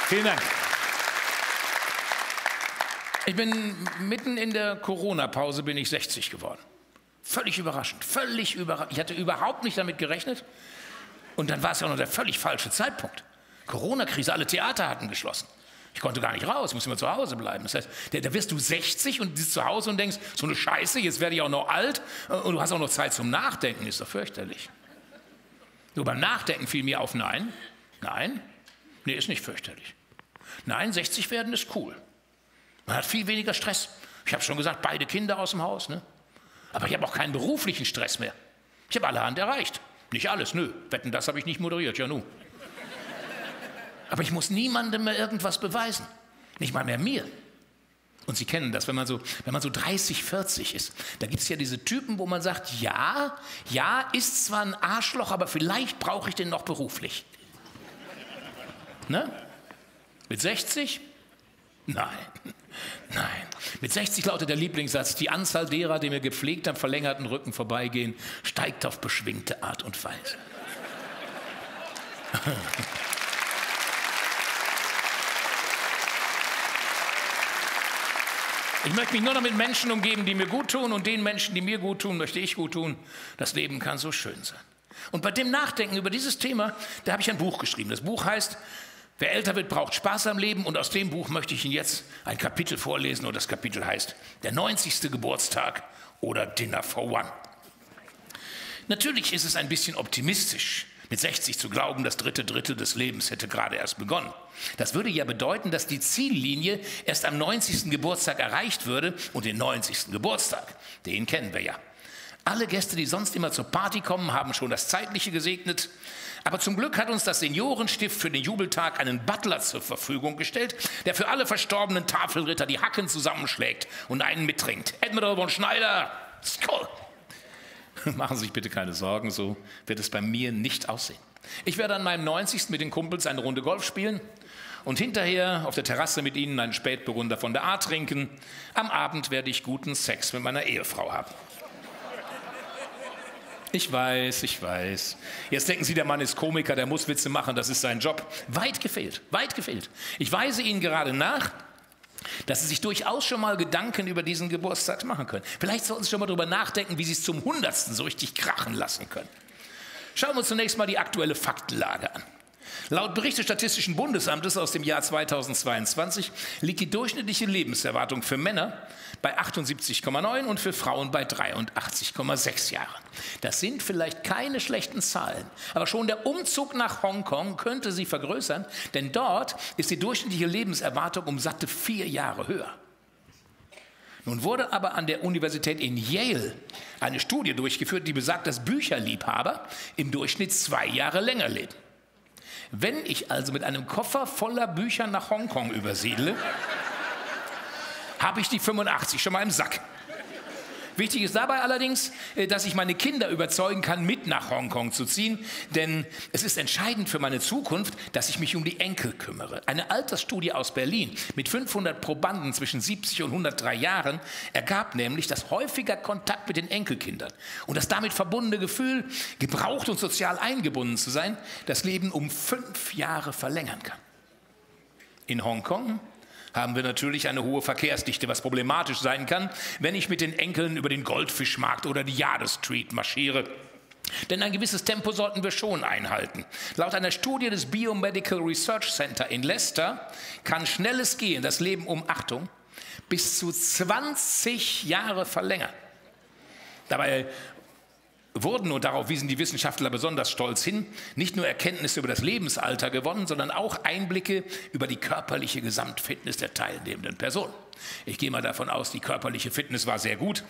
Vielen Dank. Ich bin mitten in der Corona-Pause bin ich 60 geworden. Völlig überraschend, völlig überraschend. Ich hatte überhaupt nicht damit gerechnet. Und dann war es ja auch noch der völlig falsche Zeitpunkt. Corona-Krise, alle Theater hatten geschlossen. Ich konnte gar nicht raus, musste immer zu Hause bleiben. Das heißt, da wirst du 60 und sitzt zu Hause und denkst, so eine Scheiße, jetzt werde ich auch noch alt und du hast auch noch Zeit zum Nachdenken, ist doch fürchterlich. Nur beim Nachdenken fiel mir auf, nein, nee, ist nicht fürchterlich. Nein, 60 werden ist cool. Man hat viel weniger Stress. Ich habe schon gesagt, beide Kinder aus dem Haus, ne? Aber ich habe auch keinen beruflichen Stress mehr. Ich habe allerhand erreicht. Nicht alles, nö. Wetten, das habe ich nicht moderiert, ja nun. Aber ich muss niemandem mehr irgendwas beweisen. Nicht mal mehr mir. Und Sie kennen das, wenn man so 30, 40 ist. Da gibt es ja diese Typen, wo man sagt, ja, ist zwar ein Arschloch, aber vielleicht brauche ich den noch beruflich. Ne? Mit 60? Nein. Mit 60 lautet der Lieblingssatz, die Anzahl derer, die mir gepflegt am verlängerten Rücken vorbeigehen, steigt auf beschwingte Art und Weise. Ich möchte mich nur noch mit Menschen umgeben, die mir gut tun, und den Menschen, die mir gut tun, möchte ich gut tun. Das Leben kann so schön sein. Und bei dem Nachdenken über dieses Thema, da habe ich ein Buch geschrieben. Das Buch heißt, wer älter wird, braucht Spaß am Leben, und aus dem Buch möchte ich Ihnen jetzt ein Kapitel vorlesen, und das Kapitel heißt der 90. Geburtstag oder Dinner for One. Natürlich ist es ein bisschen optimistisch, mit 60 zu glauben, das dritte Drittel des Lebens hätte gerade erst begonnen. Das würde ja bedeuten, dass die Ziellinie erst am 90. Geburtstag erreicht würde, und den 90. Geburtstag, den kennen wir ja. Alle Gäste, die sonst immer zur Party kommen, haben schon das Zeitliche gesegnet. Aber zum Glück hat uns das Seniorenstift für den Jubeltag einen Butler zur Verfügung gestellt, der für alle verstorbenen Tafelritter die Hacken zusammenschlägt und einen mittrinkt. Admiral von Schneider, Skoll! Machen Sie sich bitte keine Sorgen, so wird es bei mir nicht aussehen. Ich werde an meinem 90. mit den Kumpels eine Runde Golf spielen und hinterher auf der Terrasse mit Ihnen einen Spätburgunder von der A trinken. Am Abend werde ich guten Sex mit meiner Ehefrau haben. Ich weiß. Jetzt denken Sie, der Mann ist Komiker, der muss Witze machen, das ist sein Job. Weit gefehlt. Ich weise Ihnen gerade nach, dass Sie sich durchaus schon mal Gedanken über diesen Geburtstag machen können. Vielleicht sollten Sie schon mal darüber nachdenken, wie Sie es zum 100. so richtig krachen lassen können. Schauen wir uns zunächst mal die aktuelle Faktenlage an. Laut Bericht des Statistischen Bundesamtes aus dem Jahr 2022 liegt die durchschnittliche Lebenserwartung für Männer bei 78,9 und für Frauen bei 83,6 Jahren. Das sind vielleicht keine schlechten Zahlen, aber schon der Umzug nach Hongkong könnte sie vergrößern, denn dort ist die durchschnittliche Lebenserwartung um satte 4 Jahre höher. Nun wurde aber an der Universität in Yale eine Studie durchgeführt, die besagt, dass Bücherliebhaber im Durchschnitt 2 Jahre länger leben. Wenn ich also mit einem Koffer voller Bücher nach Hongkong übersiedle, habe ich die 85 schon mal im Sack. Wichtig ist dabei allerdings, dass ich meine Kinder überzeugen kann, mit nach Hongkong zu ziehen, denn es ist entscheidend für meine Zukunft, dass ich mich um die Enkel kümmere. Eine Altersstudie aus Berlin mit 500 Probanden zwischen 70 und 103 Jahren ergab nämlich, dass häufiger Kontakt mit den Enkelkindern und das damit verbundene Gefühl, gebraucht und sozial eingebunden zu sein, das Leben um 5 Jahre verlängern kann. In Hongkong haben wir natürlich eine hohe Verkehrsdichte, was problematisch sein kann, wenn ich mit den Enkeln über den Goldfischmarkt oder die Yade Street marschiere. Denn ein gewisses Tempo sollten wir schon einhalten. Laut einer Studie des Biomedical Research Center in Leicester kann schnelles Gehen das Leben um, Achtung, bis zu 20 Jahre verlängern. Dabei wurden, und darauf wiesen die Wissenschaftler besonders stolz hin, nicht nur Erkenntnisse über das Lebensalter gewonnen, sondern auch Einblicke über die körperliche Gesamtfitness der teilnehmenden Personen. Ich gehe mal davon aus, die körperliche Fitness war sehr gut,